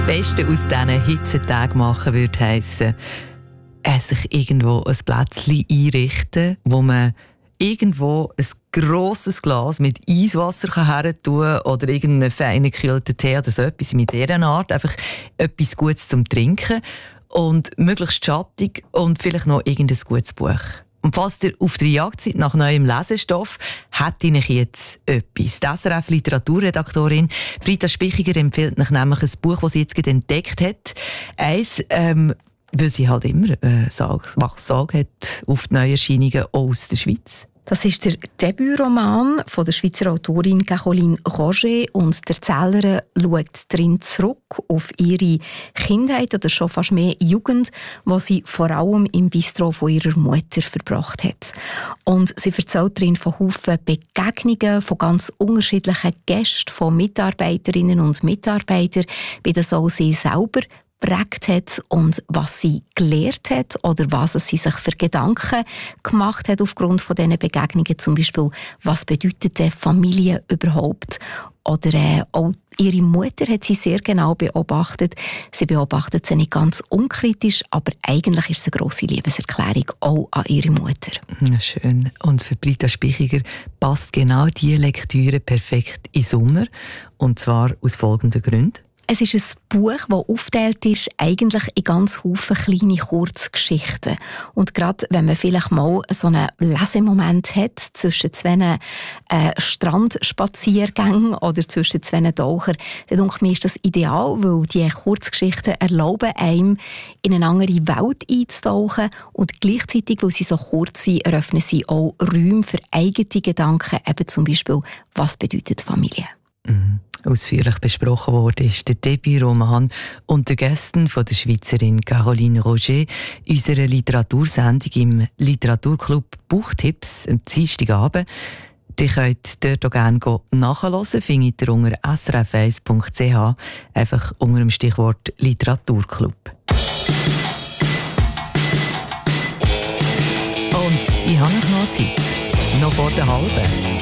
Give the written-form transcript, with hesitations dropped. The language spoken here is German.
Beste aus diesen Hitzetagen machen würde heissen, sich irgendwo ein Plätzchen einrichten, wo man irgendwo ein grosses Glas mit Eiswasser hertun kann oder irgendeinen feinen gekühlten Tee oder so etwas mit dieser Art. Einfach etwas Gutes zum Trinken und möglichst schattig und vielleicht noch irgendein gutes Buch. Und falls ihr auf der Jagd seid nach neuem Lesestoff, hätte ich jetzt etwas. Die SRF-Literaturredaktorin Britta Spichiger empfiehlt euch nämlich ein Buch, das sie jetzt entdeckt hat. Eins, weil sie halt immer Wachsage hat auf die Neuerscheinungen aus der Schweiz. Das ist der Debütroman von der Schweizer Autorin Caroline Roger und die Erzählerin schaut drin zurück auf ihre Kindheit oder schon fast mehr Jugend, was sie vor allem im Bistro von ihrer Mutter verbracht hat. Und sie erzählt drin von Haufen Begegnungen, von ganz unterschiedlichen Gästen, von Mitarbeiterinnen und Mitarbeitern, wie das auch sie selber geprägt hat und was sie gelernt hat oder was sie sich für Gedanken gemacht hat aufgrund von diesen Begegnungen. Zum Beispiel, was bedeutet Familie überhaupt? Oder auch ihre Mutter hat sie sehr genau beobachtet. Sie beobachtet sie nicht ganz unkritisch, aber eigentlich ist es eine grosse Liebeserklärung auch an ihre Mutter. Schön. Und für Britta Spichiger passt genau diese Lektüre perfekt in Sommer. Und zwar aus folgenden Gründen. Es ist ein Buch, das aufgeteilt ist, eigentlich in ganz Haufen kleine Kurzgeschichten. Und gerade wenn man vielleicht mal so einen Lesemoment hat zwischen zwei Strandspaziergängen oder zwischen zwei Tauchern, dann denke ich mir, ist das ideal, weil die Kurzgeschichten erlauben einem, in eine andere Welt einzutauchen und gleichzeitig, weil sie so kurz sind, eröffnen sie auch Räume für eigene Gedanken, eben zum Beispiel, was bedeutet Familie? Ausführlich besprochen wurde ist der Debütroman unter Gästen von der Schweizerin Caroline Roger, unserer Literatursendung im Literaturclub Buchtipps am Dienstagabend. Ihr könnt dort auch gerne nachhören, findet ihr unter srf1.ch, einfach unter dem Stichwort Literaturclub. Und ich habe noch Zeit, noch vor der halben.